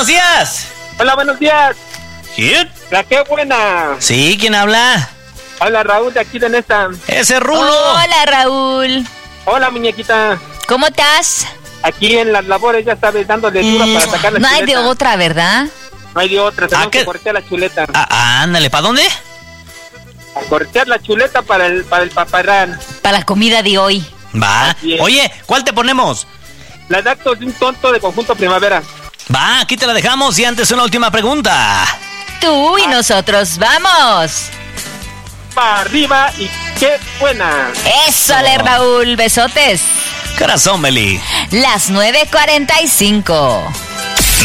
buenos días. Hola, buenos días. ¿Quién? La qué buena. Sí, ¿quién habla? Hola, Raúl, de aquí de Nesta. ¡Ese Rulo! Hola, Raúl. Hola, muñequita. ¿Cómo estás? Aquí en las labores, ya sabes, dándole dura para sacar la No chuleta. hay de otra, ¿verdad? No hay de otra, tenemos ¿qué? que cortear la chuleta. Ándale, ¿para dónde? A cortear la chuleta para el paparrán. Para la comida de hoy. Va. Así es. Oye, ¿cuál te ponemos? La Dactos de un tonto de Conjunto Primavera. Va, aquí te la dejamos y antes una última pregunta. Tú y nosotros, ¡vamos! Para arriba y qué buena. Eso, le Raúl, besotes. Corazón, Meli. Las 9:45.